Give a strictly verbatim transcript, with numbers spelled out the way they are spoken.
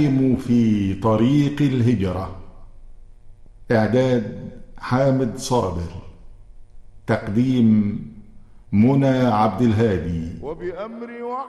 في طريق الهجرة. إعداد حامد صابر. تقديم منى عبد الهادي. وبأمر